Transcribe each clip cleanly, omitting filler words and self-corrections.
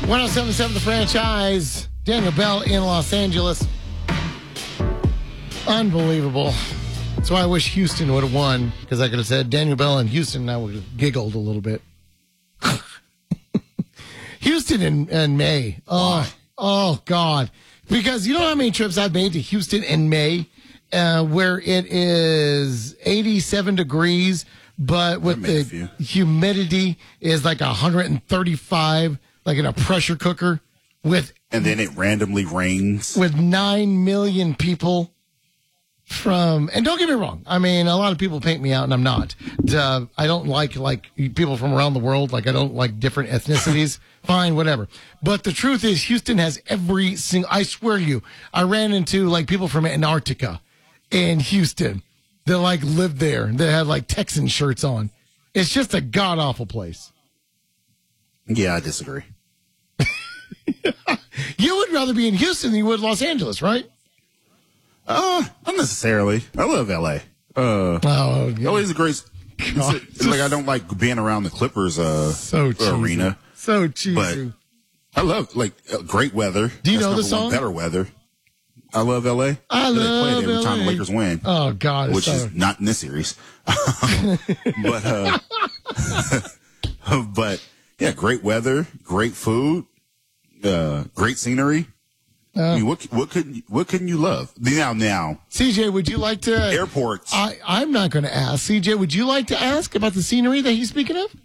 1077 The Franchise. Daniel Bell in Los Angeles. Unbelievable. That's why I wish Houston would have won, because I could have said Daniel Bell in Houston, and I would have giggled a little bit. Houston in May. Oh, God. Because you know how many trips I've made to Houston in May, where it is 87 degrees, but with the humidity is like 135, like in a pressure cooker. And then it randomly rains. With 9 million people and don't get me wrong, I mean, a lot of people paint me out, and I'm not. I don't like people from around the world. Like, I don't like different ethnicities. Fine, whatever. But the truth is, Houston has every single, I swear to you, I ran into like people from Antarctica in Houston that like lived there, that had like Texan shirts on. It's just a god-awful place. Yeah, I disagree. You would rather be in Houston than you would Los Angeles, right? Not necessarily. I love L.A. Yeah. LA is a great. Like, I don't like being around the Clippers arena. So cheesy. But I love great weather. Do you know the song? Better weather. I love L.A. I They love play it every LA. time the Lakers win. Oh God, which is not in this series. But yeah, great weather, great food, great scenery. I mean, what couldn't you love? Now, CJ, would you like to airports? I'm not going to ask. CJ, would you like to ask about the scenery that he's speaking of?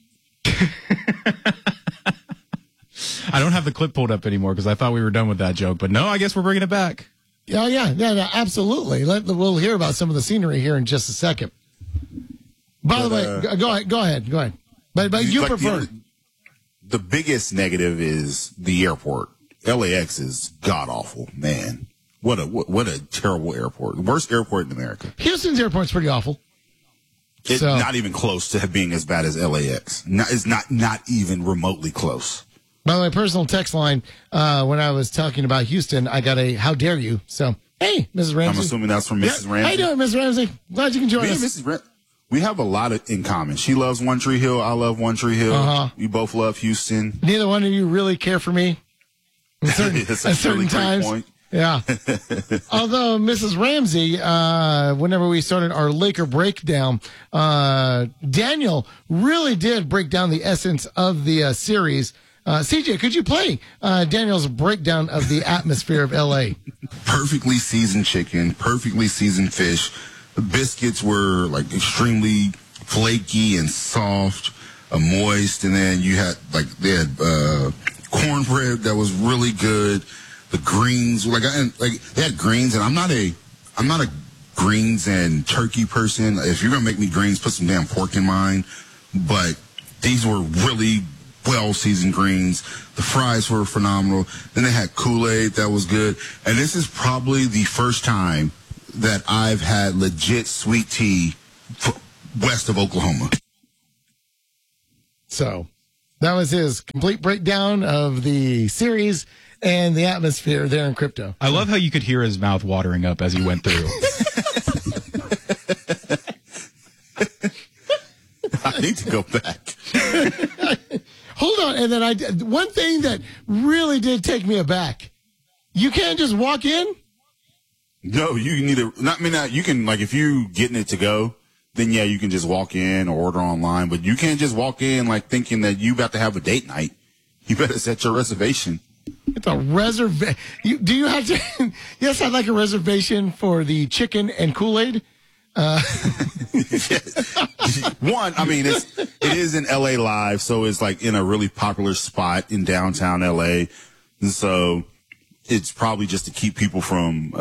I don't have the clip pulled up anymore because I thought we were done with that joke, but no, I guess we're bringing it back. Yeah, absolutely. We'll hear about some of the scenery here in just a second. By the way, go ahead. But you prefer the biggest negative is the airport. LAX is god awful, man. What a terrible airport. The worst airport in America. Houston's airport's pretty awful. It's not even close to being as bad as LAX. It's not even remotely close. By the way, personal text line, when I was talking about Houston, I got a how dare you. So, hey, Mrs. Ramsey. I'm assuming that's from Mrs. Ramsey. How you doing, Mrs. Ramsey? Glad you can join us. We have a lot in common. She loves One Tree Hill. I love One Tree Hill. We both love Houston. Neither one of you really care for me at certain times. Point. Yeah. Although Mrs. Ramsey, whenever we started our Laker breakdown, Daniel really did break down the essence of the series. CJ, could you play Daniel's breakdown of the atmosphere of L.A.? Perfectly seasoned chicken, perfectly seasoned fish. The biscuits were like extremely flaky and soft, moist, and then you had they had cornbread that was really good. The greens, they had greens, and I'm not a greens and turkey person. If you're gonna make me greens, put some damn pork in mine. But these were really well-seasoned greens. The fries were phenomenal. Then they had Kool-Aid that was good. And this is probably the first time that I've had legit sweet tea west of Oklahoma. So that was his complete breakdown of the series and the atmosphere there in crypto. I love how you could hear his mouth watering up as he went through. I need to go back. Hold on. And then one thing that really did take me aback. You can't just walk in? No, you need to, you can, if you getting it to go, then yeah, you can just walk in or order online, but you can't just walk in thinking that you about to have a date night. You better set your reservation. It's a reservation. Do you have to? Yes, I'd like a reservation for the chicken and Kool-Aid. One, it is in LA Live, so it's in a really popular spot in downtown LA. And so it's probably just to keep people from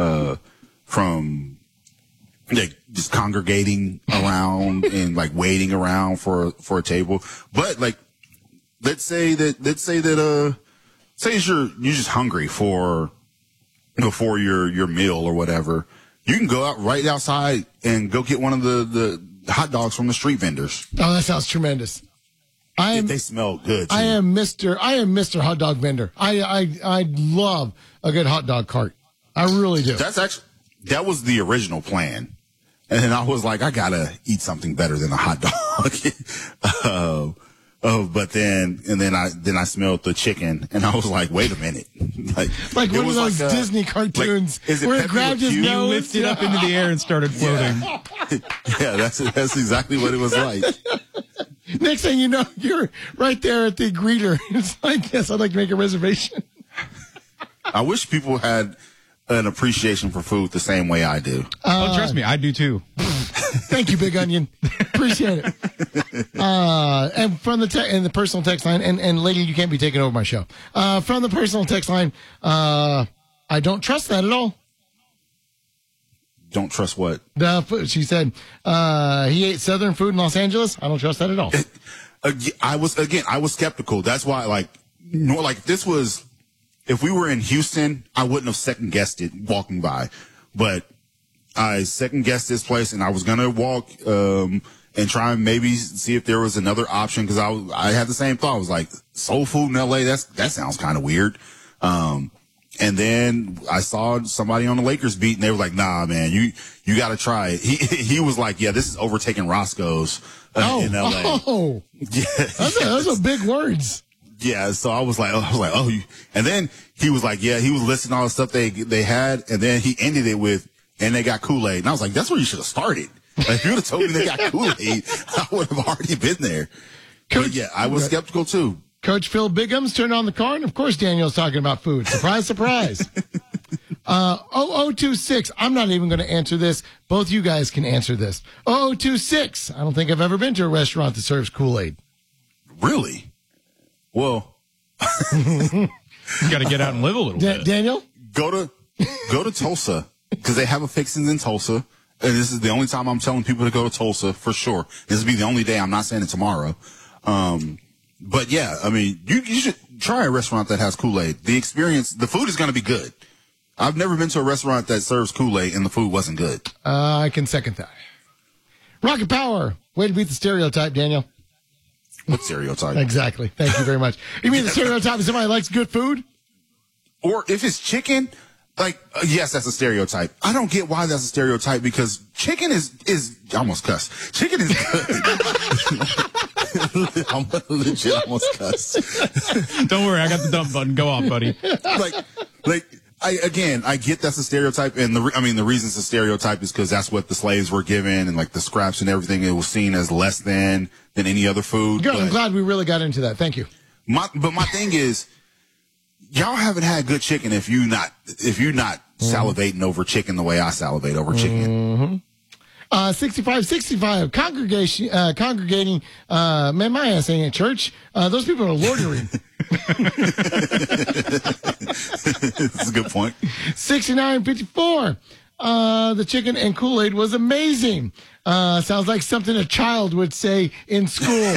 just congregating around and waiting around for a table. But let's say you're just hungry before your meal or whatever. You can go out right outside and go get one of the hot dogs from the street vendors. Oh, that sounds tremendous. They smell good too. I am Mr. Hot Dog Vendor. I love a good hot dog cart. I really do. That was the original plan. And then I was like, I gotta eat something better than a hot dog. but then I smelled the chicken and I was like, wait a minute. Like it one of was those like Disney cartoons is it where it Pepe grabbed Le his Pew? nose. Lifted up into the air and started floating. Yeah, that's exactly what it was like. Next thing you know, you're right there at the greeter. It's like, yes, I'd like to make a reservation. Uh, I wish people had an appreciation for food the same way I do. Oh, trust me, I do too. Thank you, Big Onion. Appreciate it. And from the personal text line, and lady, you can't be taking over my show. From the personal text line, I don't trust that at all. Don't trust what? She said he ate Southern food in Los Angeles. I don't trust that at all. I was skeptical. That's why, if we were in Houston, I wouldn't have second guessed it walking by, but I second guessed this place and I was going to walk, and try and maybe see if there was another option. Cause I had the same thought. I was like, soul food in LA. That sounds kind of weird. And then I saw somebody on the Lakers beat and they were like, nah, man, you got to try it. He was like, yeah, this is overtaking Roscoe's in LA. Oh, yeah. Those are big words. Yeah, so I was like, and then he was like, yeah, he was listing all the stuff they had, and then he ended it with, and they got Kool-Aid. And I was like, that's where you should have started. Like, if you would have told me they got Kool-Aid, I would have already been there. Coach, but yeah, I was skeptical too. Coach Phil Bigums turned on the car, and of course Daniel's talking about food. Surprise, surprise. 0026, I'm not even going to answer this. Both you guys can answer this. 0026, I don't think I've ever been to a restaurant that serves Kool-Aid. Really? Well, You got to get out and live a little bit. Daniel? go to Tulsa, because they have a fixins in Tulsa. And this is the only time I'm telling people to go to Tulsa for sure. This will be the only day. I'm not saying it tomorrow. But yeah, I mean, you should try a restaurant that has Kool-Aid. The food is going to be good. I've never been to a restaurant that serves Kool-Aid and the food wasn't good. I can second that. Rocket Power. Way to beat the stereotype, Daniel. What stereotype? Exactly. Thank you very much. You mean the stereotype is somebody likes good food? Or if it's chicken, yes, that's a stereotype. I don't get why that's a stereotype, because chicken is I almost cussed. Chicken is good. I'm legit almost cussed. Don't worry, I got the dump button. Go off, buddy. I get that's a stereotype, and the reason it's a stereotype is because that's what the slaves were given, and like the scraps and everything, it was seen as less than any other food. Good. I'm glad we really got into that. Thank you. My thing is, y'all haven't had good chicken if you're not salivating over chicken the way I salivate over chicken. 6565 congregating. Man, my ass ain't at church. Those people are loitering. That's a good point. 6954. The chicken and Kool-Aid was amazing. Sounds like something a child would say in school.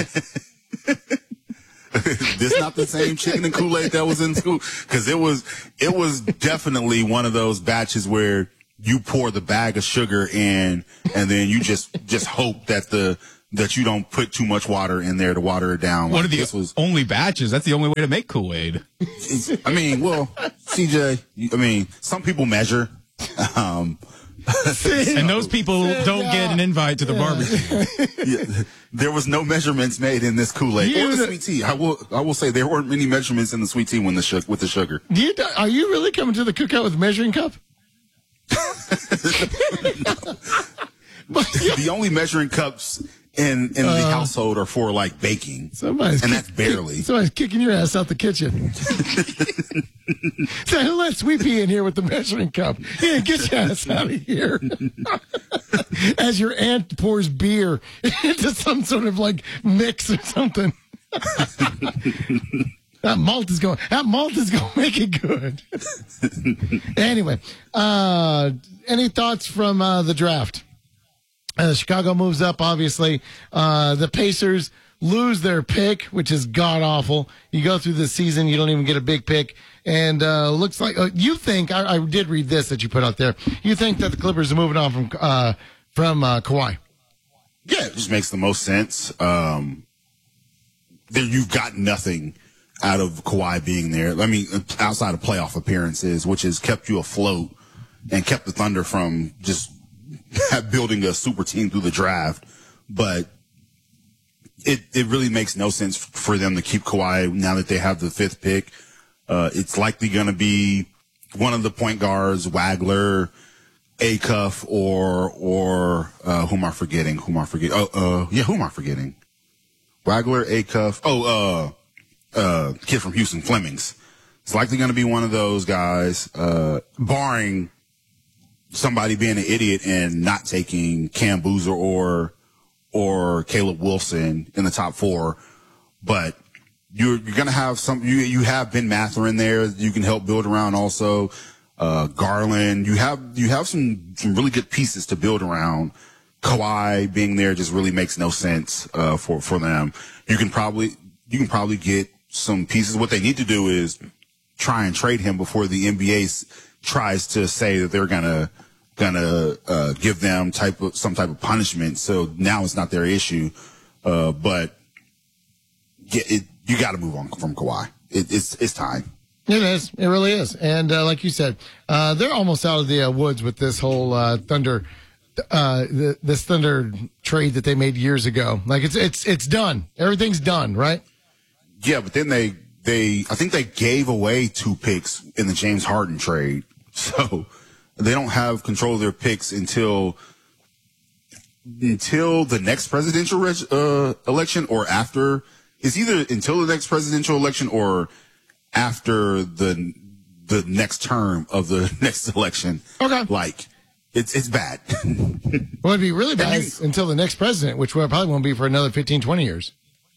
This not the same chicken and Kool-Aid that was in school, because it was definitely one of those batches where you pour the bag of sugar in and then you just hope that you don't put too much water in there to water it down. One of the only batches. That's the only way to make Kool-Aid. I mean, well, CJ, some people measure. And those people don't get an invite to the barbecue. Yeah, there was no measurements made in this Kool-Aid or the sweet tea. I will say there weren't many measurements in the sweet tea with the sugar. Are you really coming to the cookout with a measuring cup? The only measuring cups in the household are for like baking, that's barely. Somebody's kicking your ass out the kitchen. So let Sweet Pea in here with the measuring cup. Yeah, get your ass out of here. As your aunt pours beer into some sort of like mix or something. That malt is going to make it good. Anyway, any thoughts from the draft? Chicago moves up, obviously. The Pacers lose their pick, which is god-awful. You go through the season, you don't even get a big pick. And looks like you think, I did read this that you put out there, you think that the Clippers are moving on from Kawhi. Yeah, it just makes the most sense. You've got nothing out of Kawhi being there. I mean, outside of playoff appearances, which has kept you afloat and kept the Thunder from just building a super team through the draft. But it really makes no sense for them to keep Kawhi now that they have the 5th pick. It's likely going to be one of the point guards, Wagler, Acuff, or who am I forgetting? Who am I forgetting? Wagler, Acuff. Kid from Houston, Flemings. It's likely going to be one of those guys, barring somebody being an idiot and not taking Cam Boozer or Caleb Wilson in the top 4. But you're going to have you have Ben Mather in there you can help build around also. Garland, you have some really good pieces to build around. Kawhi being there just really makes no sense, for them. You can probably get some pieces. What they need to do is try and trade him before the NBA tries to say that they're gonna give them some type of punishment. So now it's not their issue. But you got to move on from Kawhi. It's time. It is. It really is. And like you said, they're almost out of the woods with this whole Thunder, this Thunder trade that they made years ago. Like it's done. Everything's done, right? Yeah, but then I think they gave away 2 picks in the James Harden trade, so they don't have control of their picks until the next presidential election or after. It's either until the next presidential election or after the next term of the next election. Okay. Like, it's bad. Well, it'd be really bad until the next president, which probably won't be for another 15, 20 years.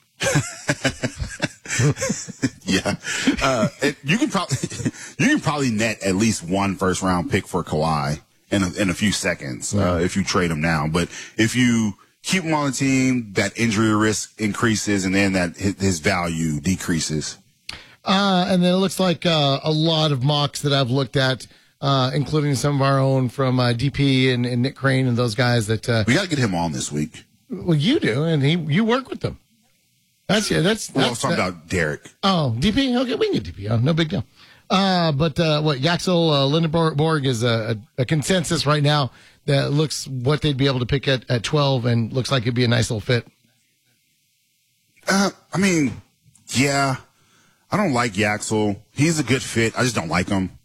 Yeah. You can probably net at least 1 first-round pick for Kawhi in a few seconds, if you trade him now. But if you keep him on the team, that injury risk increases, and then that his value decreases. And then it looks like a lot of mocks that I've looked at, including some of our own from DP and Nick Crane and those guys that we got to get him on this week. Well, you do, and you work with them. I was talking about Derek. Oh, DP? Okay, we can get DP on. No big deal. But Yaxel Lindenborg is a consensus right now that looks what they'd be able to pick at 12 and looks like it'd be a nice little fit. I mean, yeah. I don't like Yaxel. He's a good fit. I just don't like him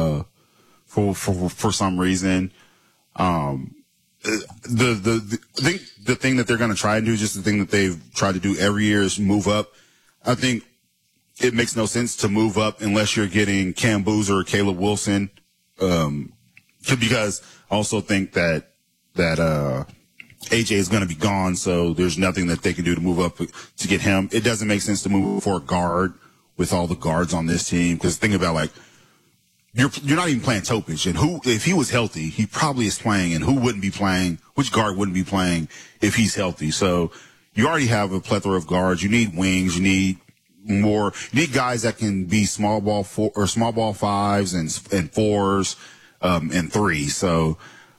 for some reason. The thing that they're going to try and do is just the thing that they've tried to do every year is move up. I think it makes no sense to move up unless you're getting Cam Boozer or Caleb Wilson. Because I also think that AJ is going to be gone, so there's nothing that they can do to move up to get him. It doesn't make sense to move for a guard with all the guards on this team. Because think about, like, you're not even playing Topic, and if he was healthy, he probably is playing, and who wouldn't be playing? Which guard wouldn't be playing if he's healthy? So you already have a plethora of guards. You need wings. You need more. You need guys that can be small ball 5s and 4s and 3s. So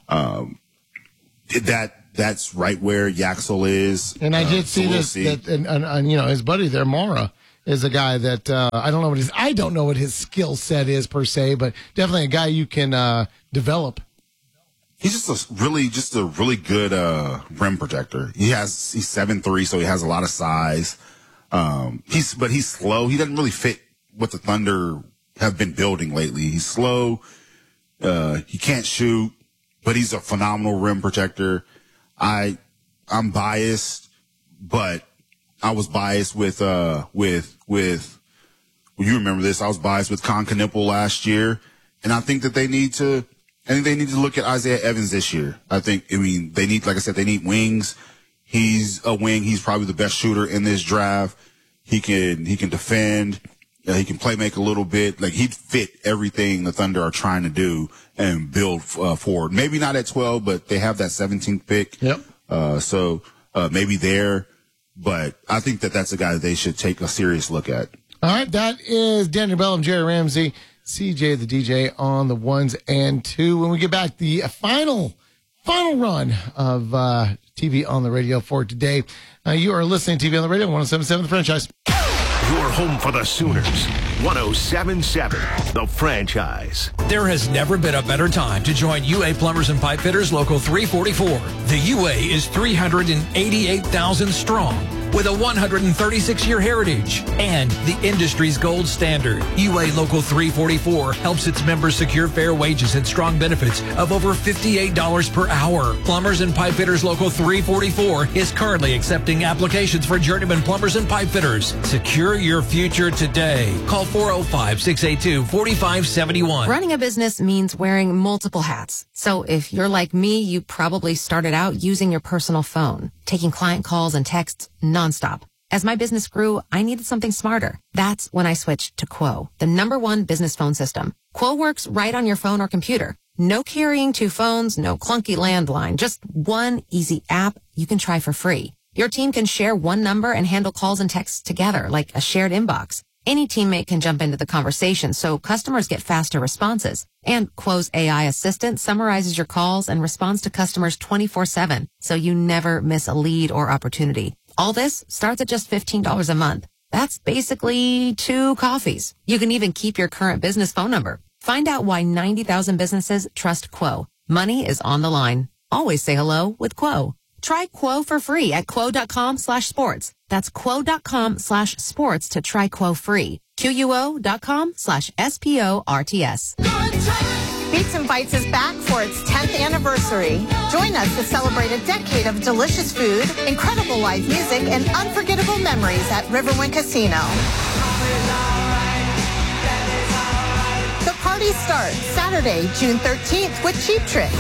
that's right where Yaxel is. And I did see this that and his buddy there, Mara, is a guy that I don't know what his skill set is per se, but definitely a guy you can develop. He's just a really good rim protector. He's 7'3", so he has a lot of size. He's slow. He doesn't really fit what the Thunder have been building lately. He's slow. He can't shoot, but he's a phenomenal rim protector. I'm biased, but I was biased with you remember this. I was biased with Con Knipple last year, and I think that they need to look at Isaiah Evans this year. They need, like I said, they need wings. He's a wing. He's probably the best shooter in this draft. He can defend. He can play make a little bit. Like, he'd fit everything the Thunder are trying to do and build forward. Maybe not at 12, but they have that 17th pick. Yep. So maybe there. But I think that that's a guy that they should take a serious look at. All right, that is Daniel Bellum, Jerry Ramsey, CJ the DJ on the 1s and 2. When we get back, the final run of TV on the radio for today. You are listening to TV on the radio, 107.7 The Franchise. Your home for the Sooners, 107.7 The Franchise. There has never been a better time to join UA Plumbers and Pipe Fitters Local 344. The UA is 388,000 strong, with with a 136-year heritage and the industry's gold standard. UA Local 344 helps its members secure fair wages and strong benefits of over $58 per hour. Plumbers and Pipe Fitters Local 344 is currently accepting applications for journeyman plumbers and pipe fitters. Secure your future today. Call 405-682-4571. Running a business means wearing multiple hats. So if you're like me, you probably started out using your personal phone, taking client calls and texts nonstop. As my business grew, I needed something smarter. That's when I switched to Quo, the #1 business phone system. Quo works right on your phone or computer. No carrying 2 phones, no clunky landline, just one easy app you can try for free. Your team can share one number and handle calls and texts together like a shared inbox. Any teammate can jump into the conversation so customers get faster responses. And Quo's AI assistant summarizes your calls and responds to customers 24/7, so you never miss a lead or opportunity. All this starts at just $15 a month. That's basically 2 coffees. You can even keep your current business phone number. Find out why 90,000 businesses trust Quo. Money is on the line. Always say hello with Quo. Try Quo for free at quo.com/sports. That's quo.com/sports to try Quo free. QUO.com/SPORTS. Beats and Bites is back for its 10th anniversary. Join us to celebrate a decade of delicious food, incredible live music, and unforgettable memories at Riverwind Casino. The party starts Saturday, June 13th with Cheap Trick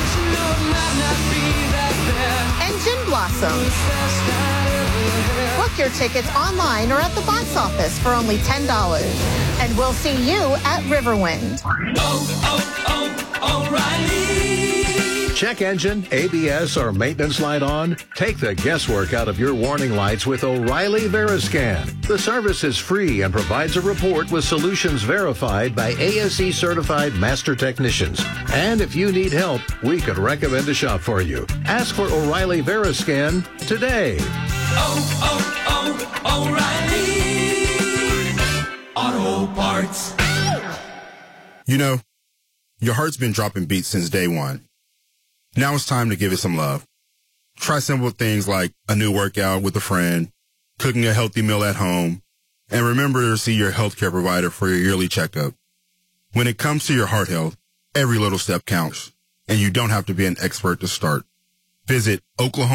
and Gin Blossoms. Book your tickets online or at the box office for only $10. And we'll see you at Riverwind. O'Reilly. Check engine, ABS, or maintenance light on? Take the guesswork out of your warning lights with O'Reilly Veriscan. The service is free and provides a report with solutions verified by ASE certified master technicians. And if you need help, we could recommend a shop for you. Ask for O'Reilly Veriscan today. O'Reilly Auto Parts. You know, your heart's been dropping beats since day one. Now it's time to give it some love. Try simple things like a new workout with a friend, cooking a healthy meal at home, and remember to see your healthcare provider for your yearly checkup. When it comes to your heart health, every little step counts, and you don't have to be an expert to start. Visit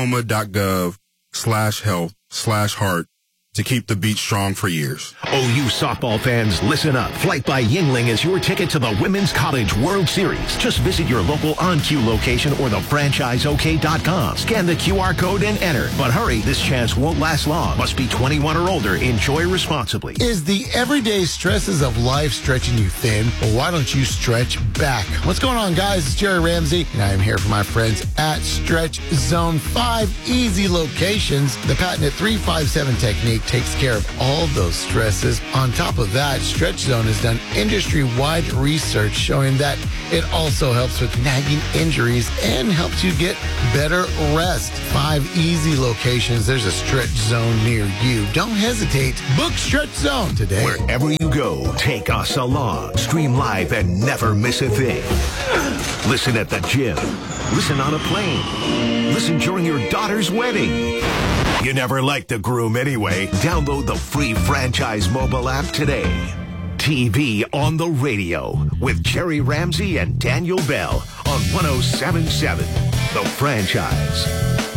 oklahoma.gov/health/heart to keep the beat strong for years. OU softball fans, listen up. Flight by Yingling is your ticket to the Women's College World Series. Just visit your local OnCue location or thefranchiseok.com. Scan the QR code and enter. But hurry, this chance won't last long. Must be 21 or older. Enjoy responsibly. Is the everyday stresses of life stretching you thin? Well, why don't you stretch back? What's going on, guys? It's Jerry Ramsey, and I'm here for my friends at Stretch Zone. 5 easy locations. The patented 357 technique takes care of all those stresses. On top of that, Stretch Zone has done industry-wide research showing that it also helps with nagging injuries and helps you get better rest. 5 easy locations. There's a Stretch Zone near you. Don't hesitate. Book Stretch Zone today. Wherever you go, take us along. Stream live and never miss a thing. Listen at the gym. Listen on a plane. Listen during your daughter's wedding. You never liked the groom anyway. Download the free franchise mobile app today. TV on the radio with Jerry Ramsey and Daniel Bell on 107.7 The Franchise.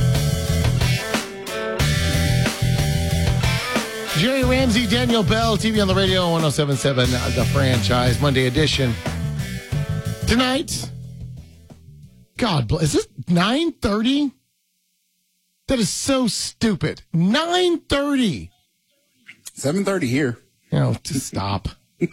Jerry Ramsey, Daniel Bell, TV on the radio on 107.7 The Franchise, Monday edition. Tonight, God bless, is this 9:30? That is so stupid. 9:30. 7:30 here. Oh, just stop.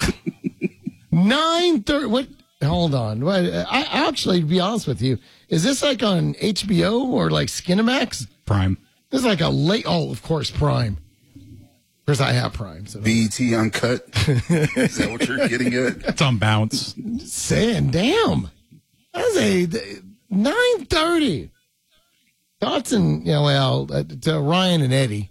9:30. What? Hold on. What? I actually, to be honest with you, is this like on HBO or like Skinamax? Prime. This is like a late. Oh, of course, Prime. Of course, I have Prime. So BET Uncut. Is that what you're getting at? It's on bounce. just saying, damn. That's a 9:30. Thoughts and, to Ryan and Eddie.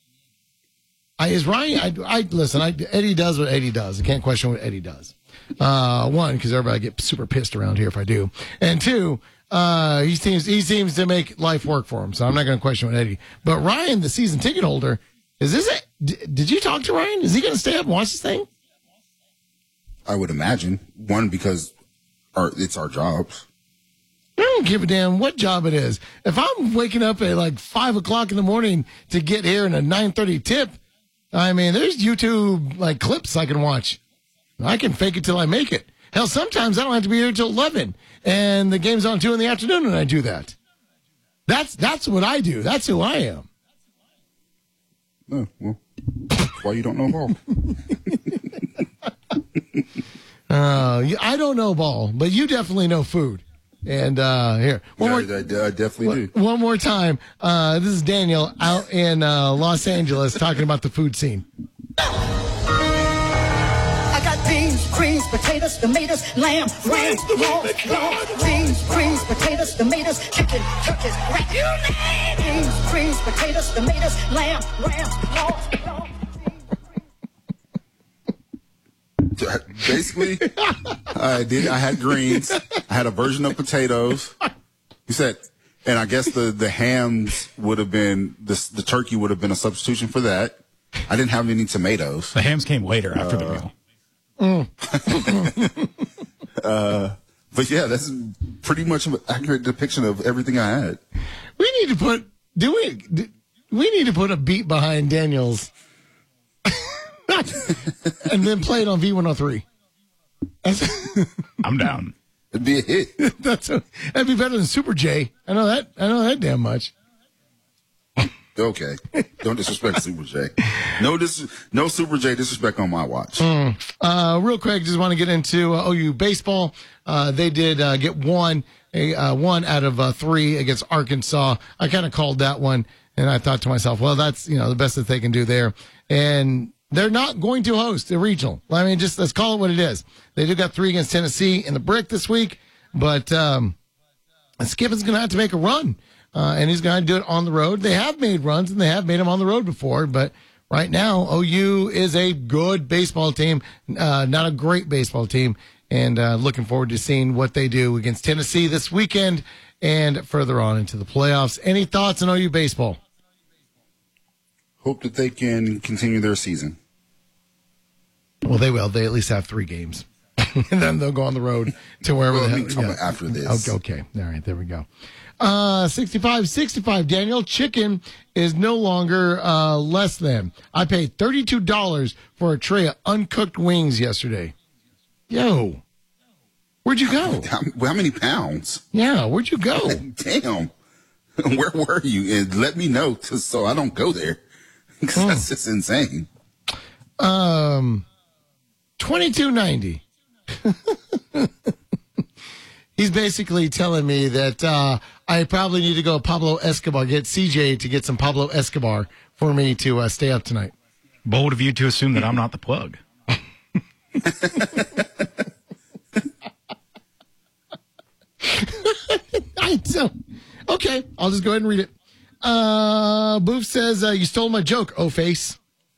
Listen, Eddie does what Eddie does. I can't question what Eddie does. One, because everybody get super pissed around here if I do. And two, He seems to make life work for him, so I'm not going to question what Eddie. But Ryan, the season ticket holder, is this it? Did you talk to Ryan? Is he going to stay up and watch this thing? I would imagine. One, because it's our jobs. I don't give a damn what job it is. If I'm waking up at like 5 o'clock in the morning to get here in a 9:30 tip, I mean, there's YouTube like clips I can watch. I can fake it till I make it. Hell, sometimes I don't have to be here till 11, and the game's on 2 in the afternoon, and I do that. That's what I do. That's who I am. Oh, well, that's why you don't know ball. I don't know ball, but you definitely know food. And here, I definitely do. One more time. This is Daniel out in Los Angeles talking about the food scene. I got beans, greens, potatoes, tomatoes, lamb, ram, beans, greens, potatoes, tomatoes, chicken, turkeys, rat. Beans, greens, potatoes, tomatoes, lamb, ram, Basically, I had greens. I had a version of potatoes. You said, and I guess the hams would have been the turkey would have been a substitution for that. I didn't have any tomatoes. The hams came later after the meal. But yeah, that's pretty much an accurate depiction of everything I had. We need to put we need to put a beat behind Daniel's and then play it on V103. I'm down. It'd be a hit. That'd be better than Super J. I know that damn much. Okay. Don't disrespect Super J. No Super J disrespect on my watch. Real quick, just want to get into OU baseball. They did get one out of 3 against Arkansas. I kind of called that one, and I thought to myself, well, that's the best that they can do there. And they're not going to host a regional. I mean, just let's call it what it is. They do got 3 against Tennessee in the brick this week, but Skippen's going to have to make a run. And he's going to do it on the road. They have made runs, and they have made them on the road before. But right now, OU is a good baseball team, not a great baseball team. And looking forward to seeing what they do against Tennessee this weekend and further on into the playoffs. Any thoughts on OU baseball? Hope that they can continue their season. Well, they will. They at least have 3 games. And then they'll go on the road to wherever after this. Okay. All right. There we go. 65, Daniel. Chicken is no longer less than. I paid $32 for a tray of uncooked wings yesterday. Yo, where'd you go? How many pounds? Yeah, where'd you go? Damn. Where were you? And let me know so I don't go there. Because that's just insane. $22.90. He's basically telling me that I probably need to go Pablo Escobar, get CJ to get some Pablo Escobar for me to stay up tonight. Bold of you to assume that I'm not the plug. Okay, I'll just go ahead and read it. Boof says, you stole my joke, O-Face.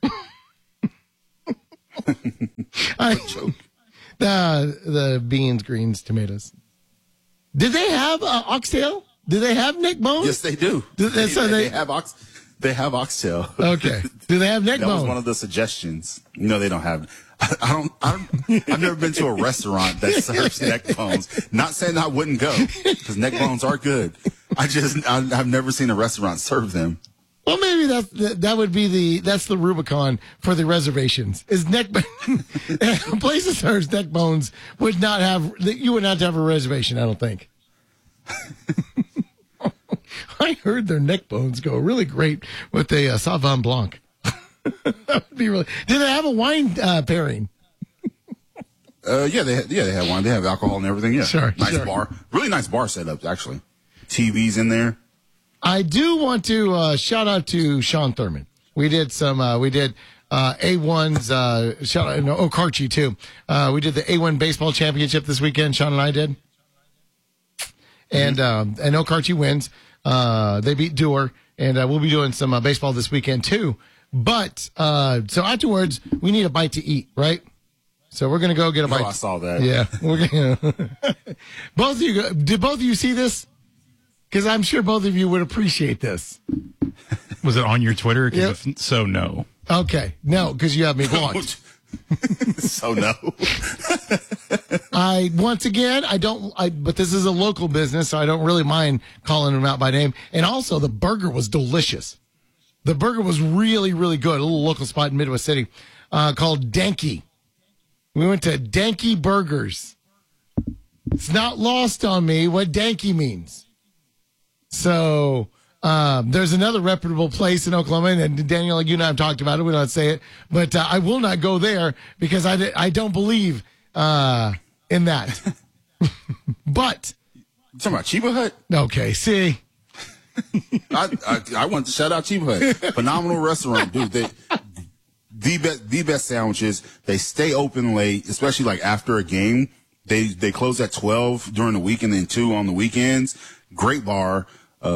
The beans, greens, tomatoes. Did they have oxtail? Do they have neck bones? Yes, they do. They have oxtail. Okay. Do they have neck bones? That was one of the suggestions. No, they don't have. I've never been to a restaurant that serves neck bones. Not saying I wouldn't go, because neck bones are good. I've never seen a restaurant serve them. Well, maybe that would be that's the Rubicon for the reservations. Is neck a place that serves neck bones would not have to have a reservation. I don't think. I heard their neck bones go really great with a Sauvignon Blanc. That would be really. Do they have a wine pairing? Yeah, they have wine. They have alcohol and everything. Yeah, sure. Bar, really nice bar setup actually. TVs in there. I do want to shout out to Sean Thurman. We did A1's, shout out, Okarchi too. We did the A1 baseball championship this weekend, Sean and I did. And Okarchi wins. They beat Dewar, and we'll be doing some baseball this weekend too. But, so afterwards, we need a bite to eat, right? So we're going to go get a bite. I saw that. Yeah. We're gonna both of you, did both of you see this? Because I'm sure both of you would appreciate this. Was it on your Twitter? 'Cause Yep. if so, no. Okay. No, because you have me blocked. So no. But this is a local business, so I don't really mind calling them out by name. And also, the burger was delicious. The burger was really, really good. A little local spot in Midwest City called Danky. We went to Danky Burgers. It's not lost on me what Danky means. So there's another reputable place in Oklahoma, and Daniel, you and I have talked about it. We don't say it, but I will not go there because I don't believe in that. But You talking about Chiba Hut? okay, see, I want to shout out Chiba Hut. Phenomenal restaurant, dude. The best sandwiches. They stay open late, especially like after a game. They close at 12 during the week and then 2 on the weekends. Great bar.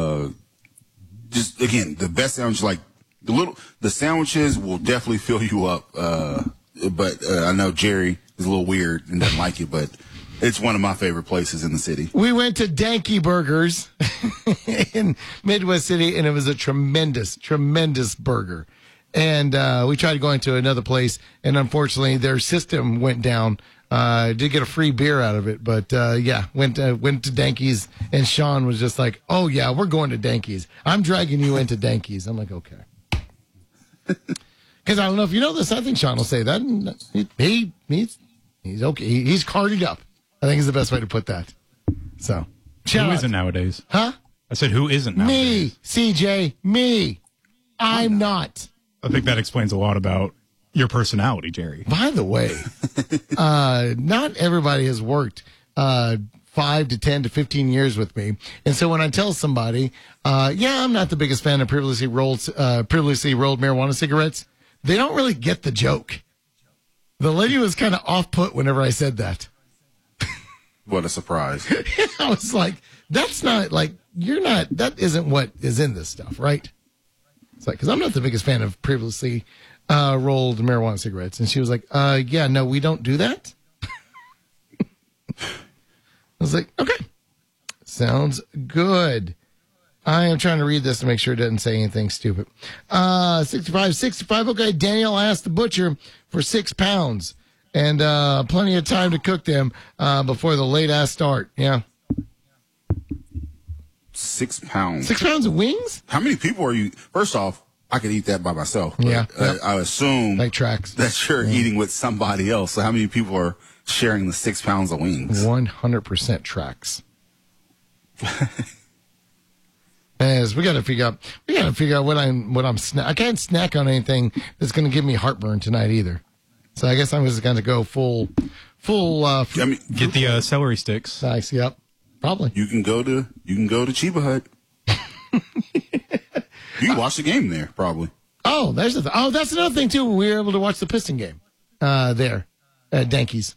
Just again, the best sandwich. Like the sandwiches will definitely fill you up. But I know Jerry is a little weird and doesn't like it, but it's one of my favorite places in the city. we went to Danky Burgers in Midwest City, and it was a tremendous, tremendous burger. And we tried to go into another place, and unfortunately, their system went down. Did get a free beer out of it, but went to Danky's, and Sean was just like, "Oh yeah, we're going to Danky's. I'm dragging you into Danky's." I'm like, "Okay," because I don't know if you know this. I think Sean will say that. He's okay. He's carded up. I think is the best way to put that. So, Who isn't nowadays? Huh? I said who isn't nowadays? Me, CJ, me. I'm not. I think that explains a lot about your personality, Jerry. By the way, not everybody has worked 5 to 10 to 15 years with me. And so when I tell somebody, I'm not the biggest fan of previously rolled marijuana cigarettes, they don't really get the joke. The lady was kind of off-put whenever I said that. What a surprise. I was like, that's not like, that isn't what is in this stuff, right? It's like, because I'm not the biggest fan of previously rolled marijuana cigarettes. And she was like, no, we don't do that. I was like, okay, sounds good. I am trying to read this to make sure it doesn't say anything stupid. 65. Okay, Daniel asked the butcher for 6 pounds and plenty of time to cook them before the late ass start. Yeah. 6 pounds. 6 pounds of wings? How many people are you? First off, I could eat that by myself. But, Yeah. I assume Like tracks. that you're eating with somebody else. So how many people are sharing the 6 pounds of wings? 100% tracks. As we got to figure out what I'm I can't snack on anything that's going to give me heartburn tonight either. So I guess I'm just going to go full. Get the celery sticks. Nice. Yep. Probably. You can go to Chiba Hut. You can watch the game there, probably. Oh, that's another thing too. We were able to watch the Piston game there at Danky's.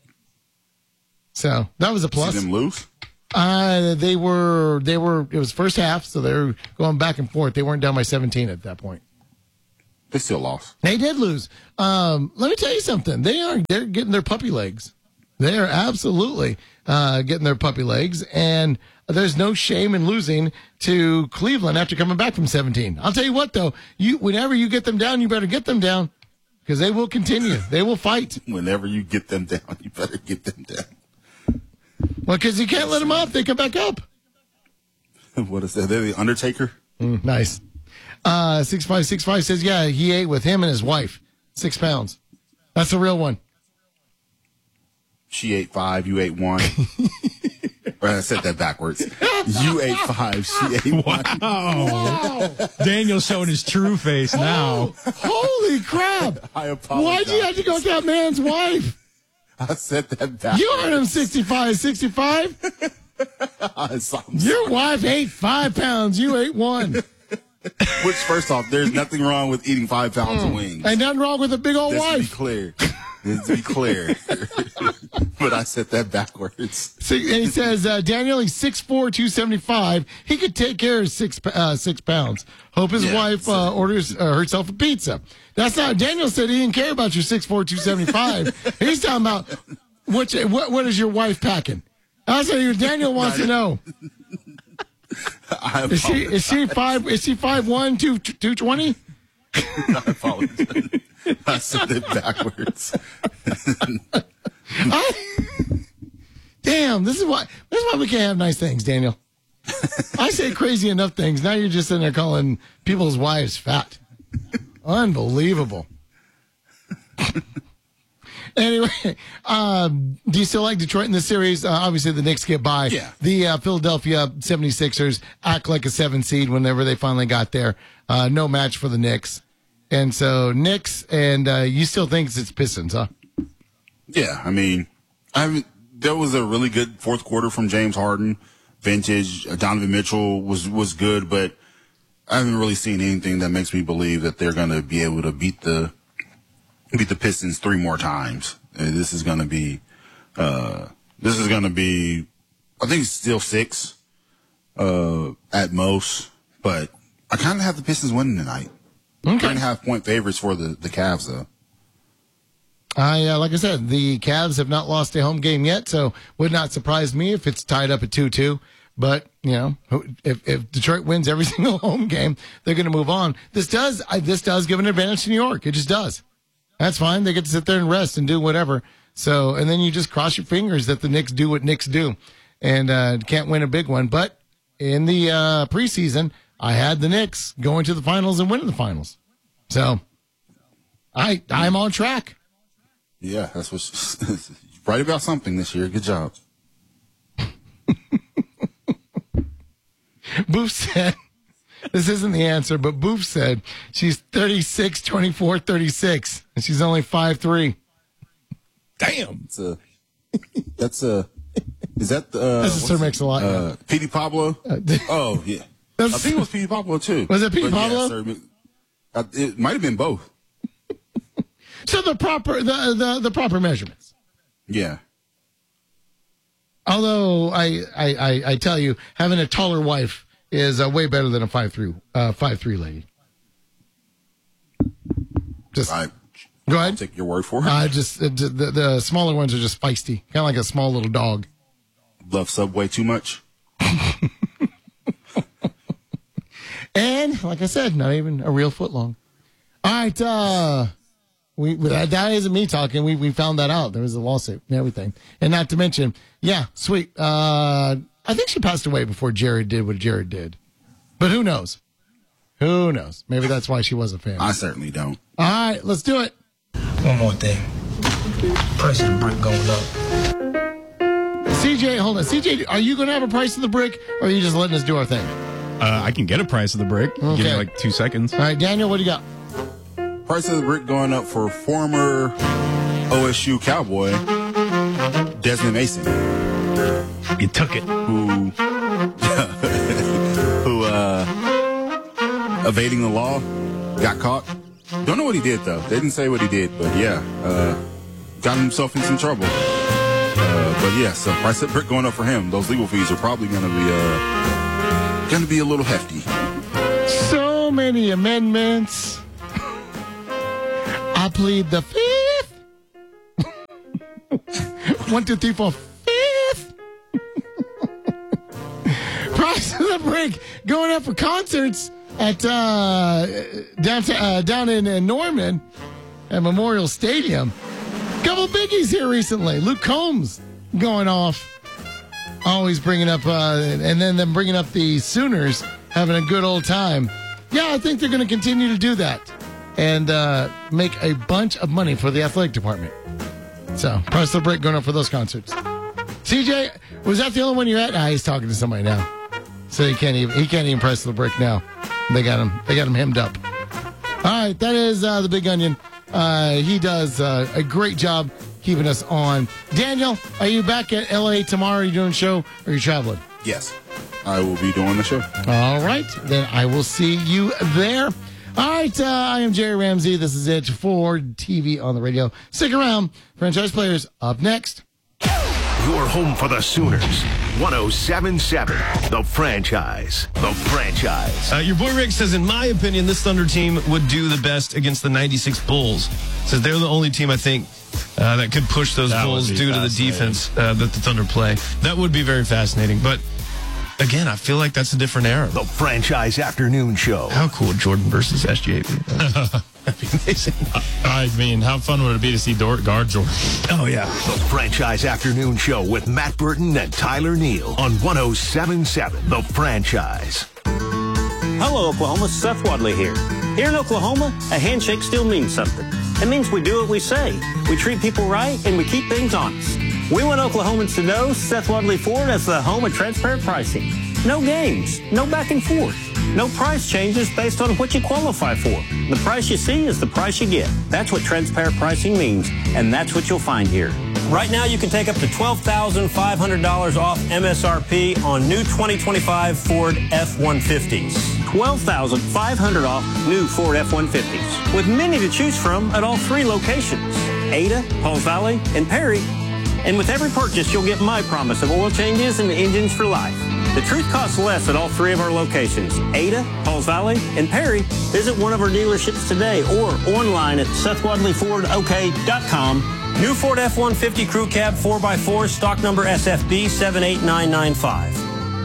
So that was a plus. See them lose? They were. It was first half, so they were going back and forth. They weren't down by 17 at that point. They still lost. They did lose. Let me tell you something. They're getting their puppy legs. They are absolutely getting their puppy legs, and there's no shame in losing to Cleveland after coming back from 17. I'll tell you what, though, whenever you get them down, you better get them down because they will continue. They will fight. Whenever you get them down, you better get them down. Well, because you can't let them up. They come back up. What is that? They're the Undertaker? Nice. 6565 says, yeah, he ate with him and his wife. 6 pounds. That's the real one. She ate 5, you ate 1. Or I said that backwards. You ate 5, she ate 1. Wow. Daniel's showing his true face now. Holy crap. I apologize. Why'd you have to go with that man's wife? I said that backwards. You heard him 65. Your wife ate 5 pounds. You ate 1. Which, first off, there's nothing wrong with eating 5 pounds of wings. Ain't nothing wrong with a big old wife. To be clear. But I said that backwards. And he says, Daniel, he's 6'4", 275. He could take care of 6 pounds. Hope his wife orders herself a pizza. That's not, Daniel said he didn't care about your 6'4", 275. He's talking about what is your wife packing? That's what Daniel wants to know. Is she 5'1", 220? I apologize. I said it backwards. Damn, this is why we can't have nice things, Daniel. I say crazy enough things. Now you're just sitting there calling people's wives fat. Unbelievable. Anyway, do you still like Detroit in this series? Obviously, the Knicks get by. Yeah. The Philadelphia 76ers act like a 7 seed whenever they finally got there. No match for the Knicks. And so, Knicks, and you still think it's Pistons, huh? Yeah, I mean, there was a really good fourth quarter from James Harden. Vintage. Donovan Mitchell was good, but I haven't really seen anything that makes me believe that they're going to be able to beat the Pistons 3 more times. This is going to be, I think it's still 6 at most, but I kind of have the Pistons winning tonight. Okay. 3.5-point favorites for the Cavs, though. Like I said, the Cavs have not lost a home game yet, so would not surprise me if it's tied up at 2-2. But, you know, if Detroit wins every single home game, they're going to move on. This does give an advantage to New York. It just does. That's fine. They get to sit there and rest and do whatever. So, and then you just cross your fingers that the Knicks do what Knicks do and can't win a big one. But in the preseason, I had the Knicks going to the finals and winning the finals. So I'm on track. Yeah, that's what's right about something this year. Good job. Boof said, this isn't the answer, but Boof said she's 36, 24, 36, and she's only 5'3". Damn. Is that That's a Sir Mix-a-Lot. Petey Pablo? Oh, yeah. I think it was Petey Pablo, too. Was it Petey Pablo? Yeah, it might have been both. So the proper measurements. Yeah. Although I tell you, having a taller wife is way better than a 5'3" lady. Just go ahead. I'll take your word for it. The smaller ones are just feisty, kind of like a small little dog. Love Subway too much. And like I said, not even a real foot long. All right, that isn't me talking. We found that out. There was a lawsuit and everything, and not to mention, yeah, sweet. I think she passed away before Jared did what Jared did, but who knows? Who knows? Maybe that's why she was a fan. I certainly don't. All right, let's do it. One more thing. Price of the brick going up. CJ, hold on. CJ, are you going to have a price of the brick, or are you just letting us do our thing? I can get a price of the brick. Okay. Give me like 2 seconds. All right, Daniel, what do you got? Price of the brick going up for former OSU Cowboy Desmond Mason. You took it. Who evading the law, got caught. Don't know what he did, though. They didn't say what he did, but yeah, got himself in some trouble. But yeah, so price of the brick going up for him. Those legal fees are probably going to be a little hefty. So many amendments. I plead the 5th. 1, 2, 3, 4, 5th. Price of the brick going up for concerts at down in Norman at Memorial Stadium. Couple biggies here recently. Luke Combs going off. Always bringing up, and then them bringing up the Sooners having a good old time. Yeah, I think they're going to continue to do that and make a bunch of money for the athletic department. So, price of the brick going up for those concerts. CJ, was that the only one you're at? He's talking to somebody now, so he can't even price the brick now. They got him hemmed up. All right, that is the Big Onion. He does a great job keeping us on. Daniel, are you back at LA tomorrow? Are you doing a show or are you traveling? Yes, I will be doing the show. All right, then I will see you there. All right, I am Jerry Ramsey. This is it for TV on the radio. Stick around. Franchise Players up next. Your home for the Sooners. 107.7, The Franchise. The Franchise. Your boy Rick says, in my opinion, this Thunder team would do the best against the 96 Bulls. Says they're the only team, I think, that could push those Bulls due to the defense that the Thunder play. That would be very fascinating. But, again, I feel like that's a different era. The Franchise Afternoon Show. How cool would Jordan versus SGA be? That'd be amazing. I mean, how fun would it be to see Dort guard Jordan? Oh, yeah. The Franchise Afternoon Show with Matt Burton and Tyler Neal on 107.7 The Franchise. Hello, Oklahoma. Seth Wadley here. Here in Oklahoma, a handshake still means something. It means we do what we say. We treat people right, and we keep things honest. We want Oklahomans to know Seth Wadley Ford as the home of transparent pricing. No games, no back and forth. No price changes based on what you qualify for. The price you see is the price you get. That's what transparent pricing means, and that's what you'll find here. Right now, you can take up to $12,500 off MSRP on new 2025 Ford F-150s. $12,500 off new Ford F-150s, with many to choose from at all 3 locations, Ada, Pauls Valley, and Perry. And with every purchase, you'll get my promise of oil changes and engines for life. The truth costs less at all 3 of our locations, Ada, Pauls Valley, and Perry. Visit one of our dealerships today or online at SethWadleyFordOK.com. New Ford F-150 Crew Cab 4x4, stock number SFB 78995.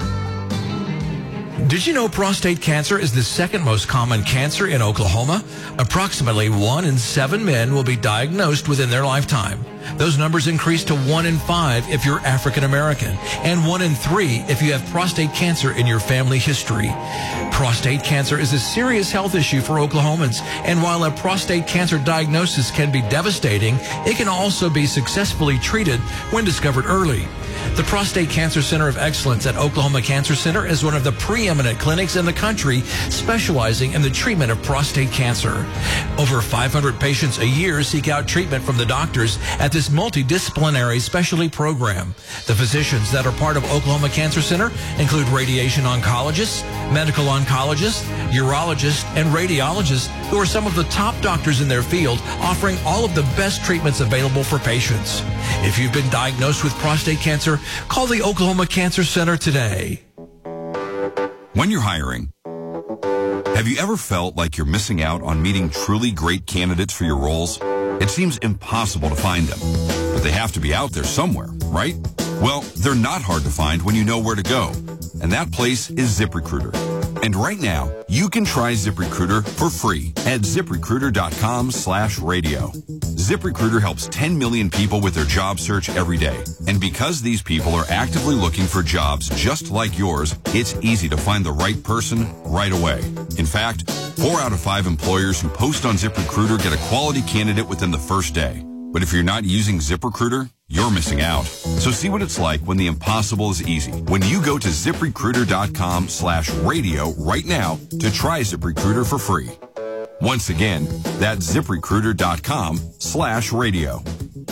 Did you know prostate cancer is the second most common cancer in Oklahoma? Approximately 1 in 7 men will be diagnosed within their lifetime. Those numbers increase to 1 in 5 if you're African American, and 1 in 3 if you have prostate cancer in your family history. Prostate cancer is a serious health issue for Oklahomans, and while a prostate cancer diagnosis can be devastating, it can also be successfully treated when discovered early. The Prostate Cancer Center of Excellence at Oklahoma Cancer Center is one of the preeminent clinics in the country specializing in the treatment of prostate cancer. Over 500 patients a year seek out treatment from the doctors at this multidisciplinary specialty program. The physicians that are part of Oklahoma Cancer Center include radiation oncologists, medical oncologists, urologists, and radiologists who are some of the top doctors in their field, offering all of the best treatments available for patients. If you've been diagnosed with prostate cancer, call the Oklahoma Cancer Center today. When you're hiring, have you ever felt like you're missing out on meeting truly great candidates for your roles? It seems impossible to find them, but they have to be out there somewhere, right? Well, they're not hard to find when you know where to go, and that place is ZipRecruiter. And right now, you can try ZipRecruiter for free at ZipRecruiter.com/radio. ZipRecruiter helps 10 million people with their job search every day. And because these people are actively looking for jobs just like yours, it's easy to find the right person right away. In fact, 4 out of 5 employers who post on ZipRecruiter get a quality candidate within the first day. But if you're not using ZipRecruiter, you're missing out. So see what it's like when the impossible is easy. When you go to ZipRecruiter.com/radio right now to try ZipRecruiter for free. Once again, that's ZipRecruiter.com/radio.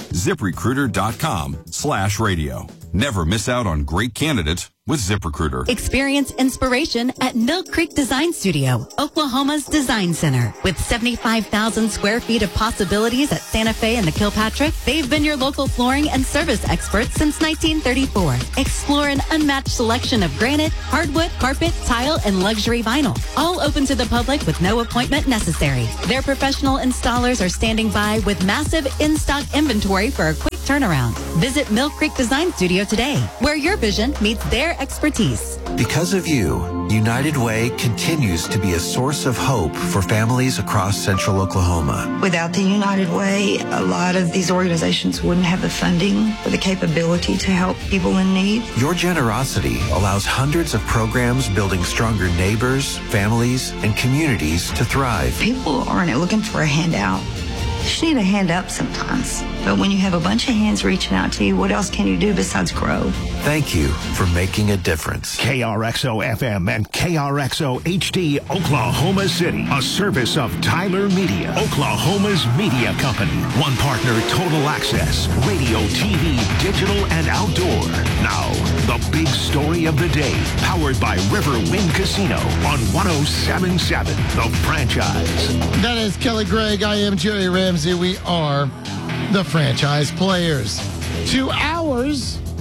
ZipRecruiter.com/radio. Never miss out on great candidates with ZipRecruiter. Experience inspiration at Mill Creek Design Studio, Oklahoma's design center. With 75,000 square feet of possibilities at Santa Fe and the Kilpatrick, they've been your local flooring and service experts since 1934. Explore an unmatched selection of granite, hardwood, carpet, tile, and luxury vinyl. All open to the public with no appointment necessary. Their professional installers are standing by with massive in-stock inventory for a quick turnaround. Visit Mill Creek Design Studio today, where your vision meets their expertise. Because of you, United Way continues to be a source of hope for families across central Oklahoma. Without the United Way, a lot of these organizations wouldn't have the funding or the capability to help people in need. Your generosity allows hundreds of programs building stronger neighbors, families, and communities to thrive. People aren't looking for a handout. You just need a hand up sometimes. But when you have a bunch of hands reaching out to you, what else can you do besides grow? Thank you for making a difference. KRXO FM and KRXO HD Oklahoma City, a service of Tyler Media, Oklahoma's media company. One partner, Total Access, radio, TV, digital, and outdoor. Now, the big story of the day, powered by Riverwind Casino on 107.7, The Franchise. That is Kelly Gregg. I am Jerry Ramsey. We are the Franchise Players. 2 hours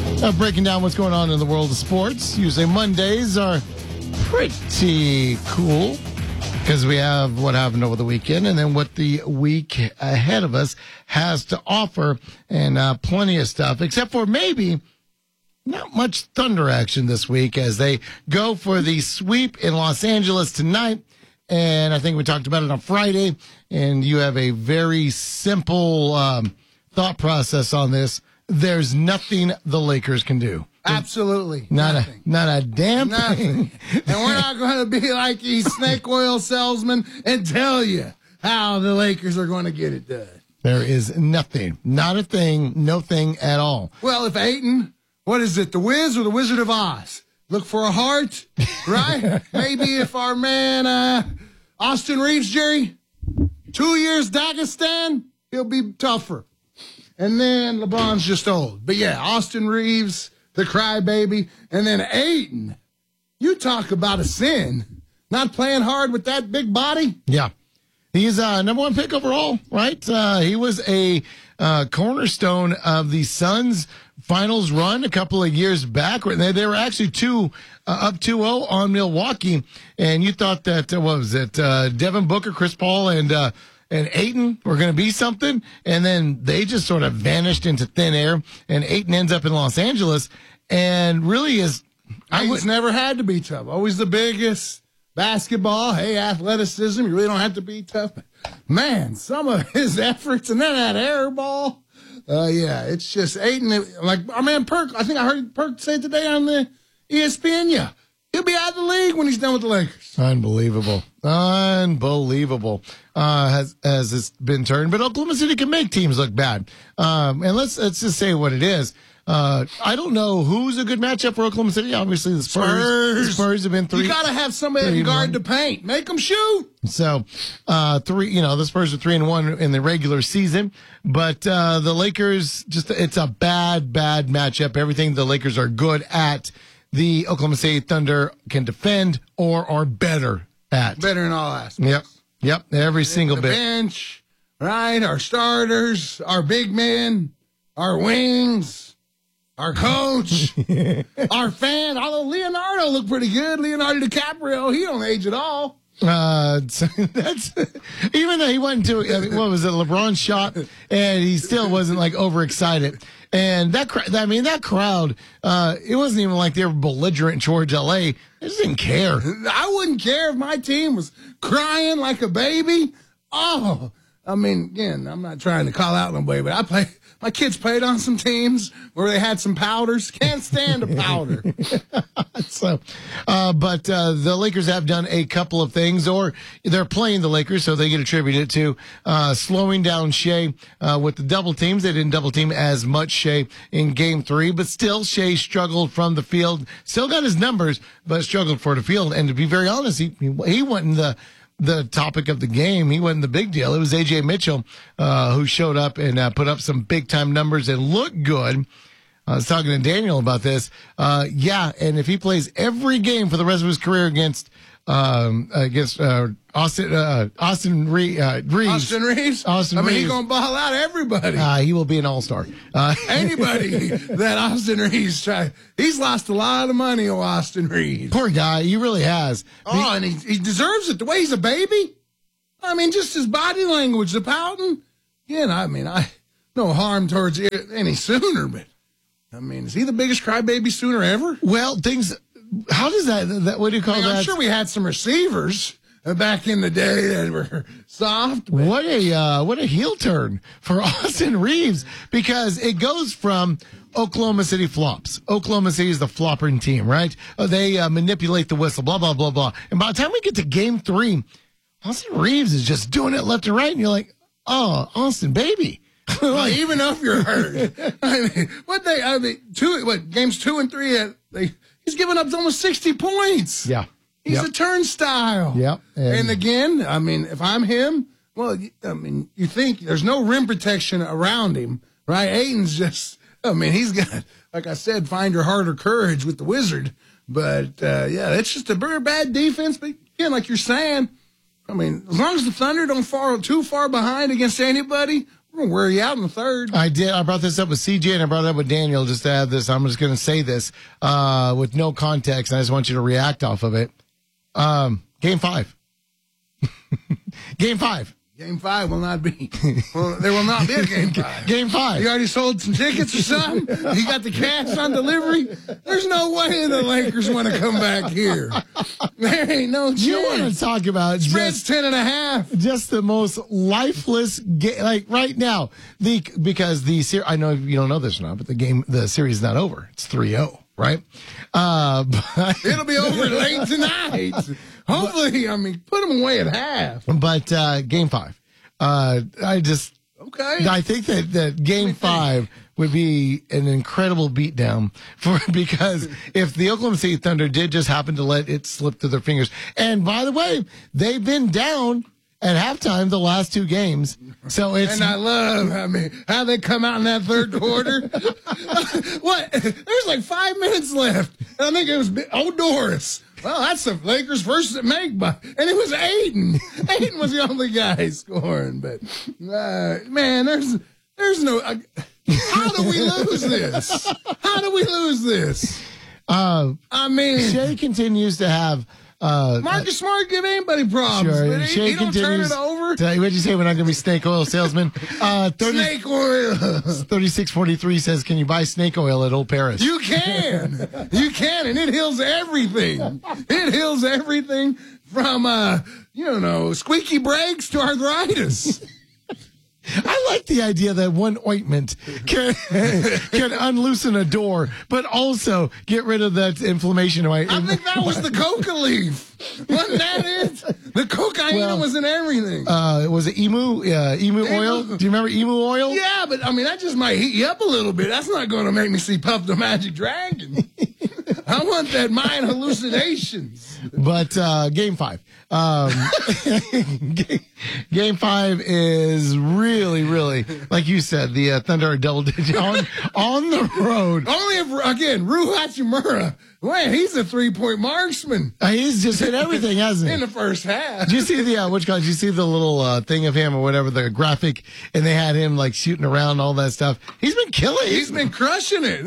breaking down what's going on in the world of sports. Usually Mondays are pretty cool because we have what happened over the weekend and then what the week ahead of us has to offer, and plenty of stuff, except for maybe not much Thunder action this week as they go for the sweep in Los Angeles tonight. And I think we talked about it on Friday, and you have a very simple thought process on this. There's nothing the Lakers can do. Absolutely. Not a damn thing. And we're not going to be like these snake oil salesmen and tell you how the Lakers are going to get it done. There is nothing. Not a thing. No thing at all. Well, if Ayton, what is it, the Wiz or the Wizard of Oz? Look for a heart, right? Maybe if our man Austin Reeves, Jerry, 2 years Dagestan, he'll be tougher. And then LeBron's just old. But yeah, Austin Reeves, the crybaby, and then Ayton. You talk about a sin. Not playing hard with that big body. Yeah. He's number 1 pick overall, right? He was a cornerstone of the Suns' finals run a couple of years back. They were actually up 2-0 on Milwaukee. And you thought that, what was it, Devin Booker, Chris Paul, and Ayton were going to be something, and then they just sort of vanished into thin air, and Ayton ends up in Los Angeles, and really is... Ayton's never had to be tough. Always the biggest. Basketball, hey, athleticism, you really don't have to be tough. But man, some of his efforts, and then that air ball, yeah, it's just Ayton. Like our man Perk, I think I heard Perk say today on the ESPN, yeah, he'll be out of the league when he's done with the Lakers. Unbelievable. Has it's been turned, but Oklahoma City can make teams look bad. And let's just say what it is. I don't know who's a good matchup for Oklahoma City. Obviously, the Spurs. The Spurs have been 3. You got to have somebody that can guard the paint. Make them shoot. So, the Spurs are 3-1 in the regular season, but the Lakers it's a bad matchup. Everything the Lakers are good at, the Oklahoma City Thunder can defend or are better at. Better in all aspects. Yep. Every single bit. Bench, right? Our starters, our big men, our wings. Our coach, our fan, although Leonardo looked pretty good. Leonardo DiCaprio, he don't age at all. So that's even though he went into what was it, LeBron shot, and he still wasn't like overexcited. And that crowd, it wasn't even like they were belligerent towards LA. They just didn't care. I wouldn't care if my team was crying like a baby. Oh, I mean, again, I'm not trying to call out nobody, but my kids played on some teams where they had some powders. Can't stand a powder. But the Lakers have done a couple of things, or they're playing the Lakers, so they get attributed to slowing down Shea with the double teams. They didn't double team as much Shea in Game 3, but still Shea struggled from the field. Still got his numbers, but struggled for the field. And to be very honest, he wasn't the topic of the game. He wasn't the big deal. It was A.J. Mitchell who showed up and put up some big-time numbers and looked good. I was talking to Daniel about this. And if he plays every game for the rest of his career against Austin Reeves. I mean, he's going to ball out everybody. He will be an all-star. Anybody that Austin Reeves tried. He's lost a lot of money on Austin Reeves. Poor guy. He really has. Oh, and he deserves it. The way he's a baby. I mean, just his body language, the pouting. Yeah, I mean, no harm towards any Sooner, but I mean, is he the biggest crybaby Sooner ever? Well, how does that what do you call that? I'm sure we had some receivers back in the day that were soft. What a heel turn for Austin Reeves, because it goes from Oklahoma City flops. Oklahoma City is the flopping team, right? They manipulate the whistle, blah, blah, blah, blah. And by the time we get to Game 3, Austin Reeves is just doing it left and right, and you're like, oh, Austin, baby. Well, even if you're hurt. Games 2 and 3, he's given up almost 60 points. Yeah. He's a turnstile. Yep. And again, I mean, if I'm him, well, I mean, you think there's no rim protection around him, right? Ayton's just, I mean, he's got, like I said, find your heart or courage with the Wizard. But, it's just a very bad defense. But again, like you're saying, I mean, as long as the Thunder don't fall too far behind against anybody, We're going to wear you out in the third. I did. I brought this up with CJ and I brought it up with Daniel just to add this. I'm just going to say this with no context. I just want you to react off of it. Game 5. Game 5. Game 5 will not be. Well, there will not be a Game 5. Game 5. You already sold some tickets or something? You got the cash on delivery? There's no way the Lakers want to come back here. There ain't no chance. You want to talk about spread's 10.5. Just the most lifeless game, like right now. Because the series, I know you don't know this or not, but the series is not over. It's 3-0, right? But it'll be over late tonight. Hopefully, put them away at half. But Game 5, I think that Game 5 would be an incredible beatdown because if the Oklahoma City Thunder did just happen to let it slip through their fingers, and by the way, they've been down at halftime the last 2 games. So and I love how they come out in that third quarter. What? There's like 5 minutes left. I think it was Doris. Well, that's the Lakers' first at make-by. And it was Aiden. Aiden was the only guy scoring. But, man, there's no... how do we lose this? How do we lose this? Shea continues to have... Marcus Smart give anybody problems. Sure. But he don't turn it over. What'd you say? We're not going to be snake oil salesmen. Snake oil. 3643 says, can you buy snake oil at Old Paris? You can. You can, and it heals everything. It heals everything from, squeaky brakes to arthritis. I like the idea that one ointment can unloosen a door, but also get rid of that inflammation. I think that was the coca leaf. Wasn't that it? The cocaine was in everything. Was it emu oil? Do you remember emu oil? Yeah, but that just might heat you up a little bit. That's not going to make me see Puff the Magic Dragon. I want that mind hallucinations. But Game 5. Game 5 is really, really, like you said, the Thunder are double digit on the road. Only if, again, Rui Hachimura, man, he's a 3-point marksman. He's just hit everything, hasn't he? In the first half. Did you see did you see the little thing of him or whatever, the graphic, and they had him like shooting around and all that stuff? He's been killing. He's been crushing it.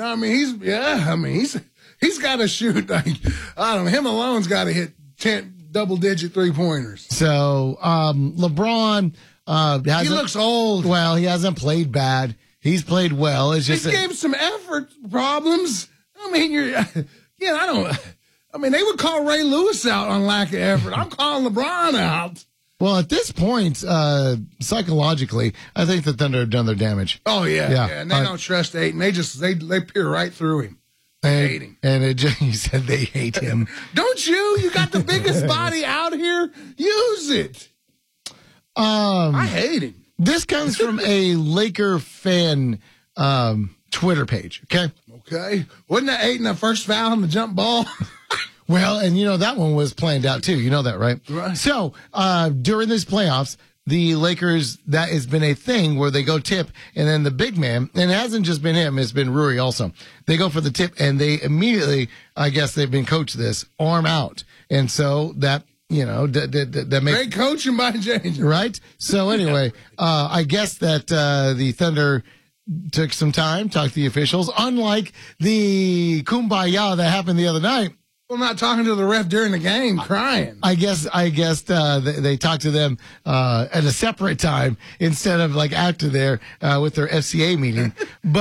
He's got to shoot. Him alone's got to hit 10 double-digit 3-pointers. So LeBron, he looks old. Well, he hasn't played bad. He's played well. It's just he gave some effort problems. They would call Ray Lewis out on lack of effort. I'm calling LeBron out. Well, at this point, psychologically, I think the Thunder have done their damage. Oh yeah. And they don't trust Ayton. They peer right through him. Hate him. And you said they hate him. Don't you? You got the biggest body out here. Use it. I hate him. This comes from a Laker fan Twitter page. Okay. Wasn't that Ayton the first foul on the jump ball? Well, and that one was planned out too. You know that, right? Right. So during these playoffs, the Lakers, that has been a thing where they go tip, and then the big man, and it hasn't just been him, it's been Rui also. They go for the tip, and they immediately, I guess they've been coached this, arm out. And so that, that makes... Great coaching by James. Right? So anyway, I guess that the Thunder took some time, talked to the officials, unlike the kumbaya that happened the other night. Well, not talking to the ref during the game, crying. I guess they talked to them at a separate time instead of like after there with their FCA meeting. But